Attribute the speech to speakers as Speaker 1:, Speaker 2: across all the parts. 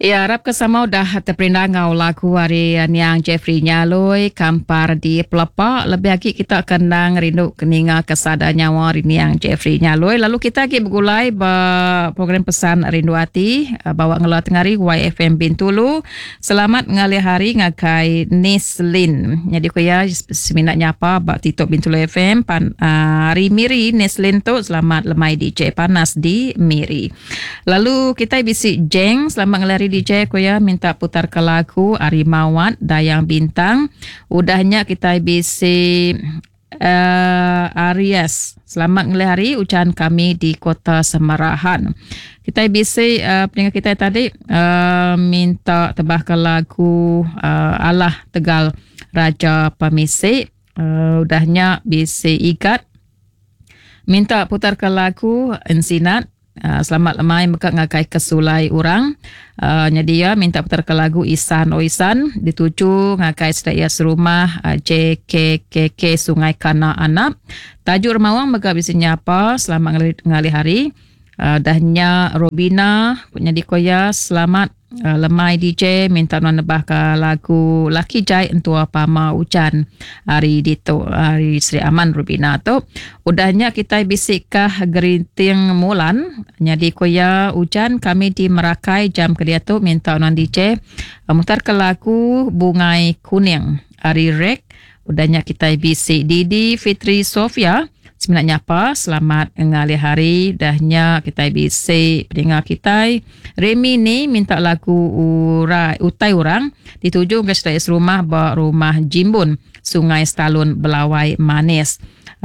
Speaker 1: Ya, harap kesama dah terperindah ngau lagu hari yang Jeffrey Nyaloi kampar di Pelepak. Lebih lagi kita kenang rindu keninga kesada nyawa hari yang Jeffrey Nyaloi. Lalu kita lagi bergulai program pesan rindu hati bawa ngelah tengari YFM Bintulu. Selamat ngalih hari ngakai Neslin. Jadi kuya seminat nyapa bak Tito Bintulu FM hari Miri Neslin tu selamat lemai DJ panas di Miri. Lalu kita bisi Jeng selamat ngalih DJ kuya minta putar ke lagu Arimawat Dayang Bintang. Udahnya kita bisi Aries selamat ngelih hari ucapan kami di Kota Semarahan. Kita bisi pendengar kita tadi minta tebah ke lagu Allah Tegal Raja Pamisik. Udahnya bisi Ikat minta putar ke lagu Ensinat. Selamat lemai mekak ngakai kesulai orang. Jadi ya minta putar ke lagu Isan Oisan dituju ngakai sedaya serumah JKKK Sungai Kana Anak. Tajuk remawang mekak bisa nyapa selamat ngali hari. Dahnya Robina punya dikoya selamat lemai DJ minta nebah ke lagu Laki Jai Entua Pama Ucan hari dito hari Sri Aman Rubina tu udahnya kita bisikkah gerinting mulan jadi koya ucan kami di Merakai jam kedia tu minta non DJ mutar ke lagu Bungai Kuning hari rek udahnya kita bisik Didi Fitri Sofia sebenarnya apa selamat ngalih hari dahnya kita bisi pendengar kita Remy ni minta lagu utai orang dituju ke setais rumah bawa rumah Jimbun Sungai Stalun Belawai Manis.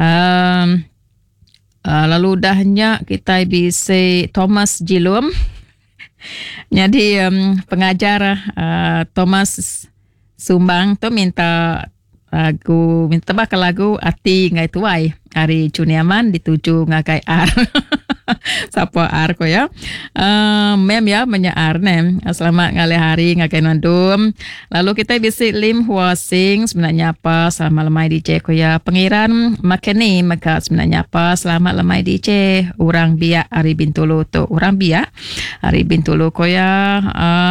Speaker 1: Lalu dahnya kita bisi Thomas Jilum jadi pengajar Thomas Sumbang tu minta tebak lagu Ati Ngai Tuai hari Cuniaman dituju ngakai ar siapa ar ko ya mem ya banyak ar nem selamat ngalih hari ngakai nandum. Lalu kita bisi Lim Hua Sing sebenarnya apa selamat lemai DJ ko ya pengiran makeni maka sebenarnya apa selamat lemai DJ orang biak hari Bintulu tu orang biak hari Bintulu ko ya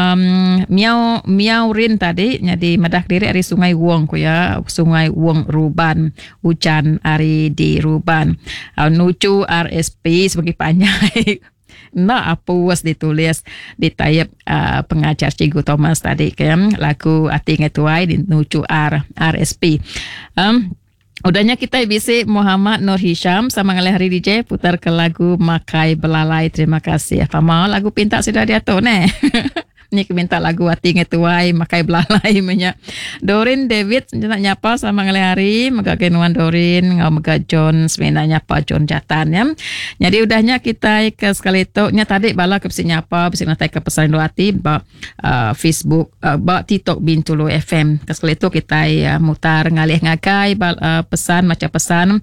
Speaker 1: miau rin tadi jadi madah diri hari Sungai Wong ko ya Sungai Wong Ruban hujan hari di Ruban nucu RSP sebagai panjai nah apa was ditulis di tayap pengajar Cikgu Thomas tadi kan lagu Ati Ngetuai di nucu RSP. Udahnya kita bisi Muhammad Nur Hisham sama ngalih hari DJ putar ke lagu Makai Belalai. Terima kasih. Apa mau lagu pinta sudah diatur ne? Ni minta lagu Ati Ngetuai Makai Belalai banyak. Dorin David nak nyapa sama ngalih hari mega kenuan Dorin ngau mega John sebenarnya nyapa John Jatan ya. Jadi udahnya kita ke sekali tu nya tadi bala ke bisi nyapa bisi natai ke pesan doati ba Facebook ba TikTok Bintulu FM. Ke sekali tu kita mutar ngalih ngakai pesan macam pesan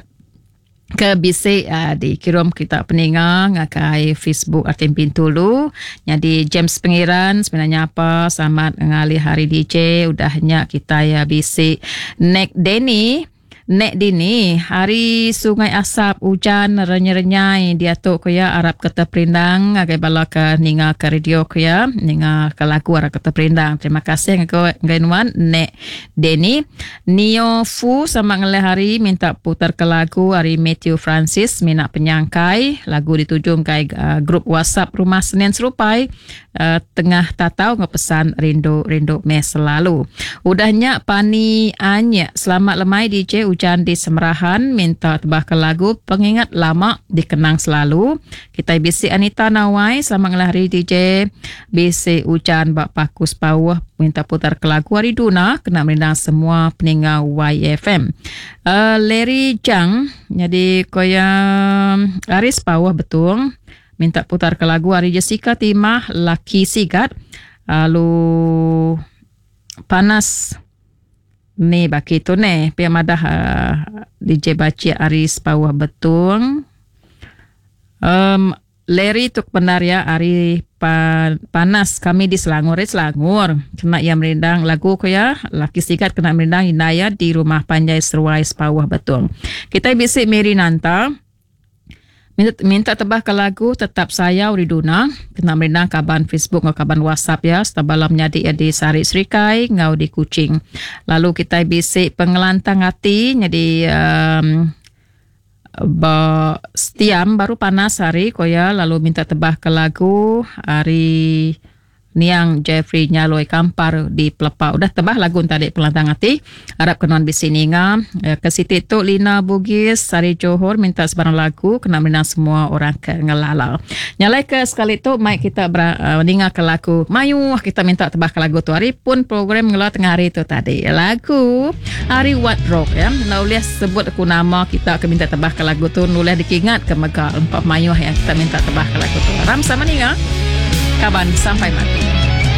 Speaker 1: ke bisi dikirim kita peningang ngakai Facebook Artim Bintulu. Jadi James Pengiran sebenarnya apa selamat ngalih hari DJ udahnya kita ya bisi Nek Dini hari Sungai Asap hujan renyai dia tu kaya Arab kata perindang agai bala ke ninga ke radio kaya ninga ke lagu Arab kata perindang. Terima kasih ngainuan Nek Deni. Nio Fu sama ngelih hari minta putar ke lagu hari Matthew Francis minat penyangkai lagu dituju kai grup WhatsApp Rumah Senin Serupai tengah tatau ngepesan rindu mes selalu. Udahnya Pani Anya selamat lemai DJ hujan di Semerahan minta tebah ke lagu pengingat lama dikenang selalu. Kita bisi Anita Nawai selamat ngelah hari DJ bisi hujan bak pakus bawah minta putar ke lagu hari Duna kena merindang semua peninggal YFM. Larry Jang jadi koya Aris bawah betul minta putar ke lagu hari Jessica Timah Laki Sigat. Lalu panas ni baki tu ne pia madah DJ Baci Aris bawah betul. Larry tuk benar ya hari panas kami di Selangor kena yang merindang lagu ko ya Laki Sikat kena merindang Inaya di rumah Panjai Seruai bawah betul. Kita bisik Mary Nanta minta tebah ke lagu tetap saya Riduna kena merina kaban Facebook atau kaban WhatsApp ya setabalam nyadi di Sari Serikai ngau di Kuching. Lalu kita bisik pengelantang hati jadi setiam baru panas hari koya lalu minta tebah ke lagu hari Niang Jeffrey Nyaloi Kampar di Pelepah. Udah tebah lagu tadi pelantang hati. Harap kenon bisini nga. Ke Siti Tok Lina Bugis Sari Johor minta sebarang lagu kena menang semua orang ke ngelala. Nyalai ke sekali tu mai kita ninga ke lagu Mayu kita minta tebah ke lagu tu hari pun program ngelah tengah hari tu tadi. Lagu Hari What Rock ya. Nulis sebut aku nama kita ke minta tebah ke lagu tu nulis dikingat ke Mega 4 Mayu yang kita minta tebah ke lagu tu. Ram sama ninga. Kaban sampai mati.